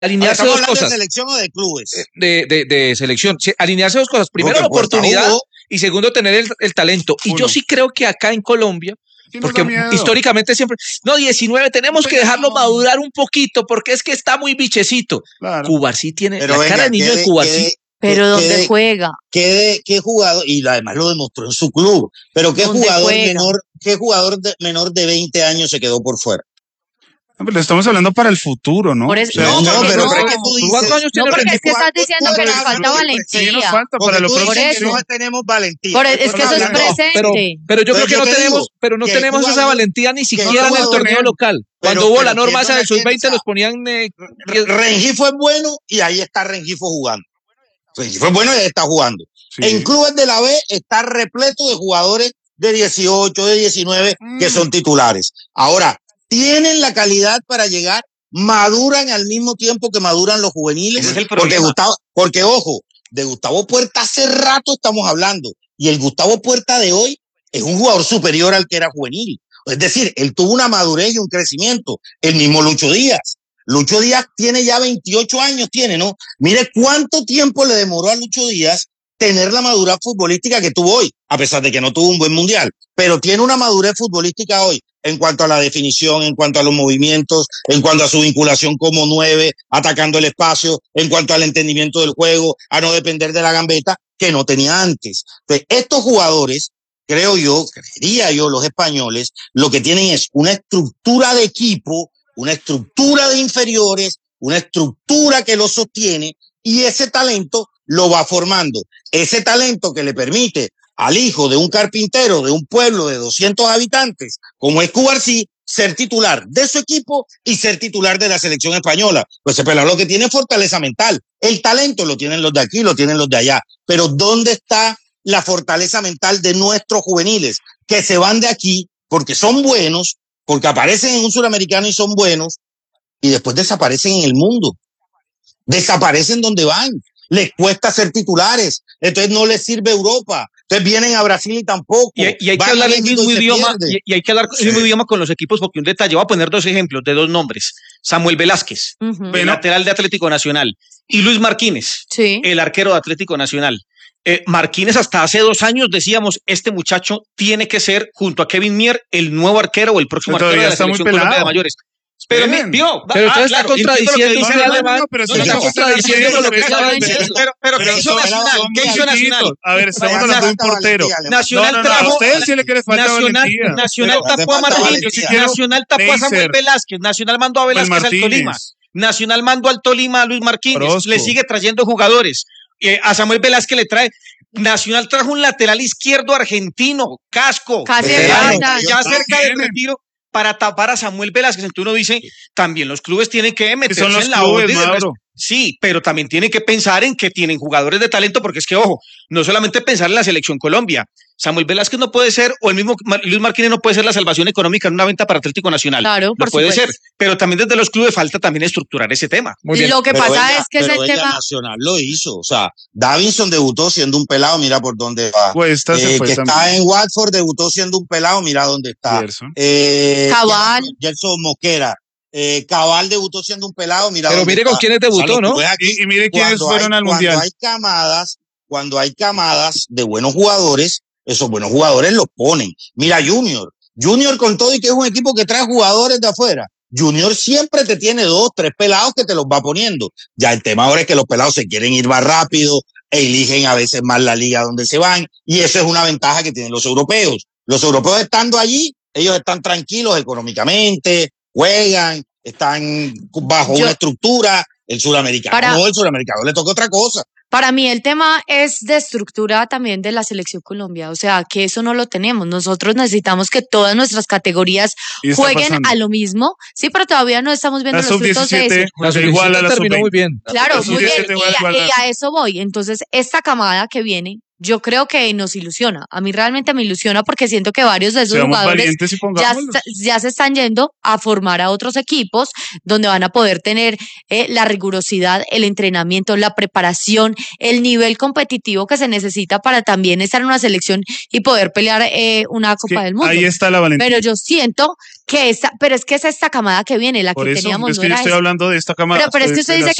alinearse ¿Estamos dos hablando cosas. de selección o de clubes? De selección. Sí, alinearse dos cosas. Primero, Porque la oportunidad Hugo, y segundo, tener el talento. Y yo sí creo que acá en Colombia, Sí nos porque da miedo. históricamente siempre, no, 19, tenemos que dejarlo madurar un poquito porque es que está muy bichecito. Claro. Cubarsí tiene pero la cara venga, de niño de Cubarsí. Pero ¿dónde juega? ¿Qué jugador? Y además lo demostró en su club. Pero ¿qué ¿Dónde jugador juega? menor de 20 años se quedó por fuera? Hombre, le estamos hablando para el futuro, ¿no? Por eso- O sea, no, pero no. es que tú dices... ¿Cuántos años No, tiene porque es que Rengifo? estás diciendo que les falta Sí, valentía. nos falta Porque para lo tú próximo. dices que eso. no tenemos valentía. Por es que eso es hablando- presente. Pero yo creo Pero que yo no te tenemos, digo pero no que tenemos esa jugador- valentía ni siquiera en el jugador torneo bien. local. Cuando Pero- hubo pero la norma ¿quién esa no del me entiende? sub-20 O sea, los ponían Rengifo es bueno y ahí está Rengifo jugando. Rengifo es bueno y ahí está jugando. Sí. En clubes de la B está repleto de jugadores de 18, de 19 que son titulares. Ahora, tienen la calidad para llegar, maduran al mismo tiempo que maduran los juveniles. Ese es el porque problema. porque ojo, de Gustavo Puerta hace rato estamos hablando y el Gustavo Puerta de hoy es un jugador superior al que era juvenil. Es decir, él tuvo una madurez y un crecimiento. El mismo Lucho Díaz. Lucho Díaz tiene ya 28 años, ¿no? Mire cuánto tiempo le demoró a Lucho Díaz tener la madurez futbolística que tuvo hoy, a pesar de que no tuvo un buen mundial, pero tiene una madurez futbolística hoy en cuanto a la definición, en cuanto a los movimientos, en cuanto a su vinculación como 9, atacando el espacio, en cuanto al entendimiento del juego, a no depender de la gambeta, que no tenía antes. Entonces, estos jugadores, creería yo, los españoles, lo que tienen es una estructura de equipo, una estructura de inferiores, una estructura que los sostiene y ese talento lo va formando. Ese talento que le permite al hijo de un carpintero de un pueblo de 200 habitantes, como es Cubarsí, ser titular de su equipo y ser titular de la selección española. Pues ese pelado lo que tiene es fortaleza mental. El talento lo tienen los de aquí, lo tienen los de allá. Pero ¿dónde está la fortaleza mental de nuestros juveniles? Que se van de aquí porque son buenos, porque aparecen en un suramericano y son buenos, y después desaparecen en el mundo. Desaparecen donde van. Les cuesta ser titulares. Entonces no les sirve Europa. Entonces vienen a Brasil y tampoco. Y hay que hablar el mismo idioma, y hay que hablar el mismo idioma con los equipos, porque un detalle, voy a poner dos ejemplos de dos nombres. Samuel Velázquez, el lateral de Atlético Nacional, y Luis Marquínez, el arquero de Atlético Nacional. Marquínez hasta hace 2 años decíamos, este muchacho tiene que ser, junto a Kevin Mier, el nuevo arquero o el próximo arquero de la Selección Colombia de mayores. Pero vio, pero usted está contradiciendo usted alemán, pero usted está contradiciendo lo que estaba diciendo. Pero ¿qué hizo Nacional? ¿Qué hizo Nacional? A ver, estamos hablando de un portero. Nacional trajo a usted sí le quiere falta valentía. Nacional tapó a Martín, Nacional tapó a Samuel Velázquez, Nacional mandó a Velázquez al Tolima, Nacional mandó al Tolima a Luis Marquínez, le sigue trayendo jugadores. A Samuel Velázquez le trae. Nacional trajo un lateral izquierdo argentino, Casco, ya cerca del retiro, para tapar a Samuel Velázquez. Entonces uno dice, también los clubes tienen que meterse en la orden. Sí, pero también tienen que pensar en que tienen jugadores de talento, porque es que, ojo, no solamente pensar en la selección Colombia. Samuel Velázquez no puede ser, o el mismo Luis Marquínez no puede ser la salvación económica en una venta para Atlético Nacional. Claro, no puede ser, pero también desde los clubes falta también estructurar ese tema. Muy bien. Lo que pasa es que ese tema... Nacional lo hizo, o sea, Davinson debutó siendo un pelado, mira por dónde va. Pues que está en Watford, debutó siendo un pelado, mira dónde está. Cabal. Gerson Mosquera. Cabal debutó siendo un pelado, mira. Pero mire con quiénes debutó, ¿no? Y mire quiénes fueron al Mundial. Cuando hay camadas de buenos jugadores, esos buenos jugadores los ponen. Mira Junior con todo y que es un equipo que trae jugadores de afuera. Junior siempre te tiene 2, 3 pelados que te los va poniendo. Ya el tema ahora es que los pelados se quieren ir más rápido, eligen a veces más la liga donde se van, y eso es una ventaja que tienen los europeos. Los europeos estando allí, ellos están tranquilos económicamente, juegan, están bajo una estructura. El suramericano le toca otra cosa. Para mí el tema es de estructura también de la selección Colombia, o sea, que eso no lo tenemos. Nosotros necesitamos que todas nuestras categorías jueguen a lo mismo. Sí, pero todavía no estamos viendo los frutos de eso. La sub-17 terminó muy bien. Claro, muy bien, y a eso voy. Entonces, esta camada que viene yo creo que nos ilusiona. A mí realmente me ilusiona porque siento que varios de esos jugadores ya se están yendo a formar a otros equipos donde van a poder tener la rigurosidad, el entrenamiento, la preparación, el nivel competitivo que se necesita para también estar en una selección y poder pelear una Copa del Mundo. Ahí está la valentía. Pero yo siento que pero es que es esta camada que viene, la que teníamos. Es que yo estoy hablando de esta camada. Pero es que usted dice